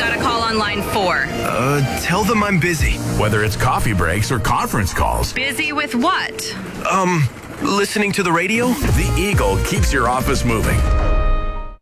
got a call on line 4. Tell them I'm busy. Whether it's coffee breaks or conference calls. Busy with what? Listening to the radio? The Eagle keeps your office moving.